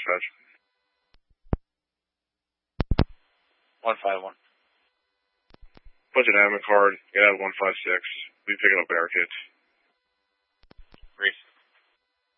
dispatch. 151. Bunch of admin card. Get out of 156. We picking up barricades.